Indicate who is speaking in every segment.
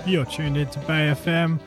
Speaker 1: You're tuned into Bay FM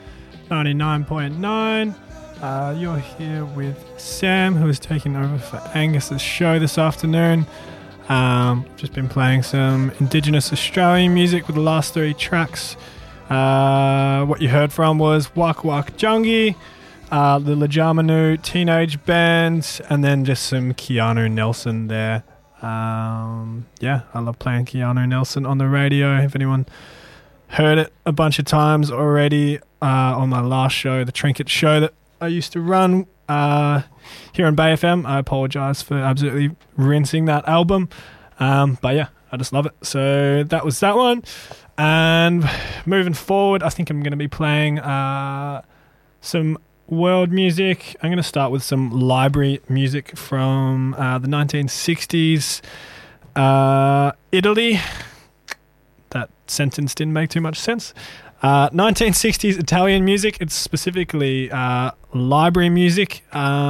Speaker 1: 99.9. You're here with Sam, who is taking over for Angus's show this afternoon. Just been playing some Indigenous Australian music with the last three tracks. What you heard from was Wak Wak Jungi, the Lajamanu Teenage Band, and then just some Keanu Nelson there. I love playing Keanu Nelson on the radio. If anyone heard it a bunch of times already on my last show, the Trinket show that I used to run here on Bay FM. I apologise for absolutely rinsing that album. But yeah, I just love it. So that was that one. And moving forward, I think I'm going to be playing some world music. I'm going to start with some library music from the 1960s. Italy. That sentence didn't make too much sense. 1960s Italian music. It's specifically library music.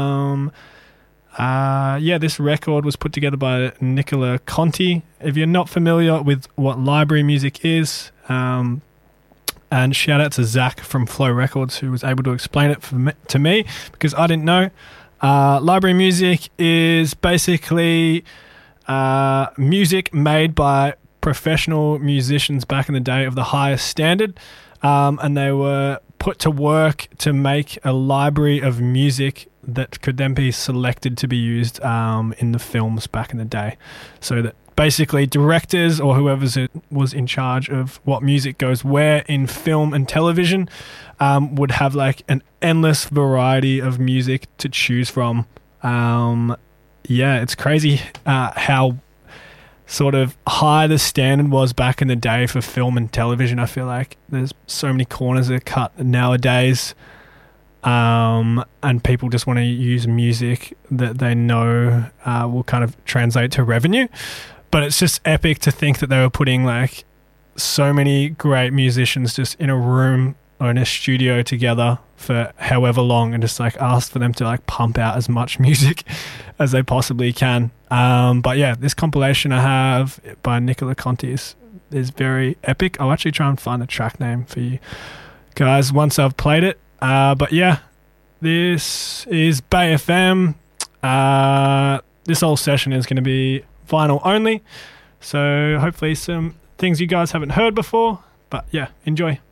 Speaker 1: This record was put together by Nicola Conti. If you're not familiar with what library music is, and shout out to Zach from Flow Records, who was able to explain it to me, because I didn't know. Library music is basically music made by professional musicians back in the day of the highest standard, and they were put to work to make a library of music that could then be selected to be used in the films back in the day. So that basically directors or whoever was in charge of what music goes where in film and television would have like an endless variety of music to choose from. It's crazy how sort of high the standard was back in the day for film and television. I feel like there's so many corners that are cut nowadays, and people just want to use music that they know will kind of translate to revenue. But it's just epic to think that they were putting like so many great musicians just in a room or in a studio together for however long, and just like asked for them to like pump out as much music as they possibly can. This compilation I have by Nicola Conti is very epic. I'll actually try and find the track name for you guys once I've played it. This is Bay FM. This whole session is going to be vinyl only, so hopefully some things you guys haven't heard before. But yeah, enjoy.